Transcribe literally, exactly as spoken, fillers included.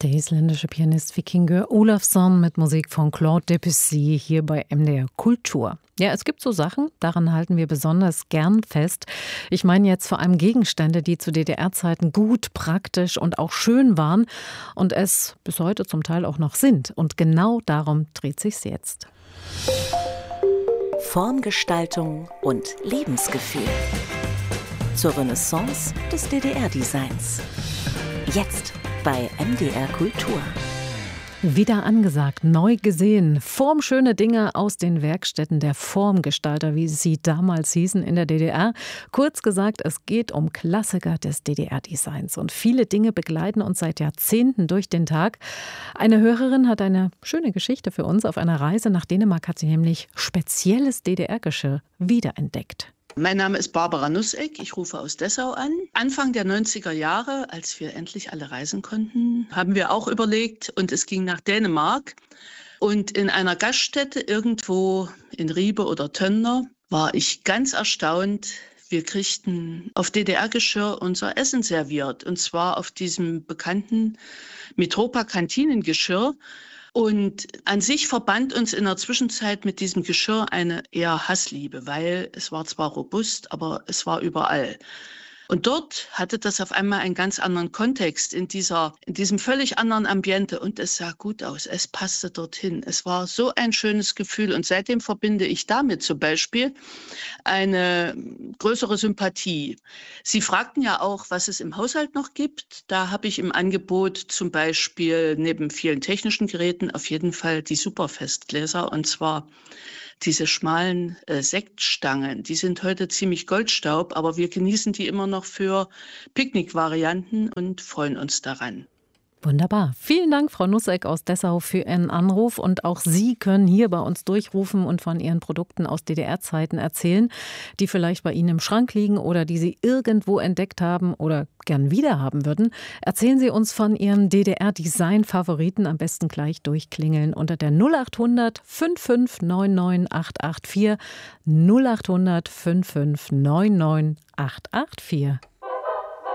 Der isländische Pianist Víkingur Ólafsson mit Musik von Claude Debussy hier bei M D R Kultur. Ja, es gibt so Sachen, daran halten wir besonders gern fest. Ich meine jetzt vor allem Gegenstände, die zu D D R-Zeiten gut, praktisch und auch schön waren und es bis heute zum Teil auch noch sind. Und genau darum dreht sich's jetzt. Formgestaltung und Lebensgefühl. Zur Renaissance des D D R-Designs. Jetzt bei M D R Kultur. Wieder angesagt, neu gesehen. Formschöne Dinge aus den Werkstätten der Formgestalter, wie sie damals hießen in der D D R. Kurz gesagt, es geht um Klassiker des D D R-Designs. Und viele Dinge begleiten uns seit Jahrzehnten durch den Tag. Eine Hörerin hat eine schöne Geschichte für uns. Auf einer Reise nach Dänemark hat sie nämlich spezielles D D R-Geschirr wiederentdeckt. Mein Name ist Barbara Nusseck, ich rufe aus Dessau an. Anfang der neunziger Jahre, als wir endlich alle reisen konnten, haben wir auch überlegt und es ging nach Dänemark. Und in einer Gaststätte irgendwo in Ribe oder Tönner war ich ganz erstaunt. Wir kriegten auf D D R-Geschirr unser Essen serviert und zwar auf diesem bekannten Mitropa-Kantinengeschirr. Und an sich verband uns in der Zwischenzeit mit diesem Geschirr eine eher Hassliebe, weil es war zwar robust, aber es war überall. Und dort hatte das auf einmal einen ganz anderen Kontext in dieser, in diesem völlig anderen Ambiente und es sah gut aus, es passte dorthin. Es war so ein schönes Gefühl und seitdem verbinde ich damit zum Beispiel eine größere Sympathie. Sie fragten ja auch, was es im Haushalt noch gibt. Da habe ich im Angebot zum Beispiel neben vielen technischen Geräten auf jeden Fall die Superfestgläser und zwar diese schmalen äh, Sektstangen, die sind heute ziemlich Goldstaub, aber wir genießen die immer noch für Picknickvarianten und freuen uns daran. Wunderbar. Vielen Dank, Frau Nusseck aus Dessau, für Ihren Anruf. Und auch Sie können hier bei uns durchrufen und von Ihren Produkten aus D D R-Zeiten erzählen, die vielleicht bei Ihnen im Schrank liegen oder die Sie irgendwo entdeckt haben oder gern wieder haben würden. Erzählen Sie uns von Ihren D D R-Design-Favoriten. Am besten gleich durchklingeln unter der null acht hundert fünf fünf neun neun acht acht vier null acht hundert fünf fünf neun neun acht acht vier.